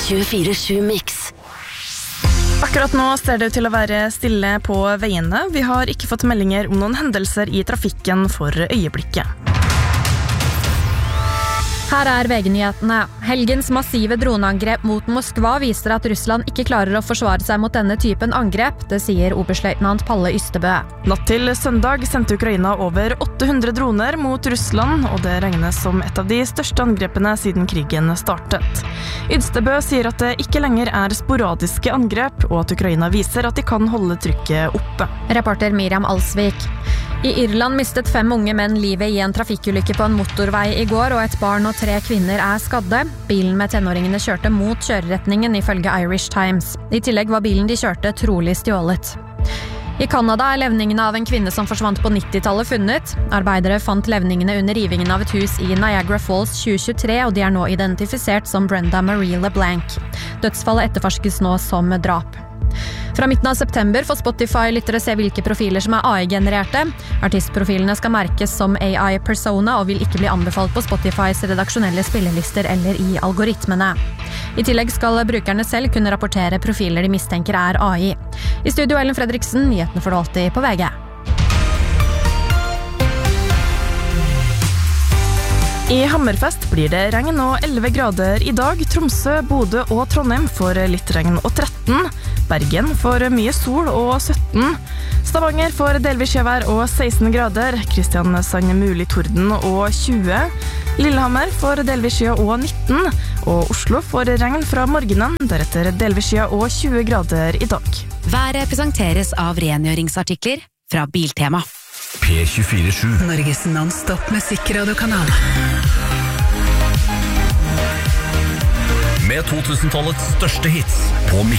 24/7 Mix. Akkurat nå ser det ut til å være stille på veiene. Vi har ikke fått meldinger om noen hendelser i trafikken for øyeblikket. Her VG-nyhetene. Helgens massive droneangrep mot Moskva viser at Russland ikke klarer å forsvare seg mot denne typen angrep, det sier oberstløytnant Palle Ystebø. Natt til søndag sendte Ukraina over 800 droner mot Russland, og det regnes som et av de største angrepene siden krigen startet. Ystebø sier at det ikke lenger sporadiske angrep, og at Ukraina viser at de kan holde trykket oppe. Reporter Miriam Alsvik. I Irland mistet 5 unge menn livet i en trafikkulykke på en motorvei i går, og et barn og 3 kvinner skadde. Bilen med tenåringene kjørte mot kjøreretningen ifølge Irish Times. I tillegg var bilen de kjørte trolig stjålet. I Canada levningene av en kvinne som forsvant på 90-tallet funnet. Arbeidere fant levningene under rivingen av et hus i Niagara Falls 2023, og de nå identifisert som Brenda Marie LeBlanc. Dødsfallet etterforskes nå som drap. Fra midten av september får Spotify lyttere se hvilke profiler som AI-genererte. Artistprofilene skal merkes som AI-persona og vil ikke bli anbefalt på Spotifys redaksjonelle spillelister eller i algoritmene. I tillegg skal brukerne selv kunne rapportere profiler de mistenker AI. I studio Ellen Fredriksen, nyhetene får du alltid på VG. I Hammerfest blir det regn og 11 grader i dag. Tromsø, Bodø og Trondheim får litt regn og 13. Bergen får mye sol og 17. Stavanger får delvis skjevær og 16 grader. Kristiansand mulig torden og 20. Lillehammer får delvis skya og 19. Og Oslo får regn fra morgenen, deretter delvis skya og 20 grader i dag. Været presenteres av rengjøringsartikler fra Biltema. P24/7 Norges non-stop musikkradiokanal. med 2000-tallets største hits på Mix.